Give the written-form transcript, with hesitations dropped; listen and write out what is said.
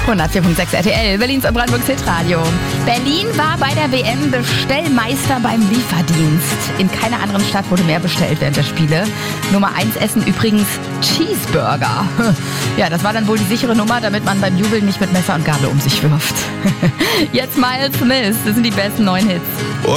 104.6 RTL, Berlins und Brandenburgs Hitradio. Berlin war bei der WM Bestellmeister beim Lieferdienst. In keiner anderen Stadt wurde mehr bestellt während der Spiele. Nummer 1 Essen übrigens Cheeseburger. Ja, das war dann wohl die sichere Nummer, damit man beim Jubeln nicht mit Messer und Gabel um sich wirft. Jetzt Miles Smith, das sind die besten neuen Hits.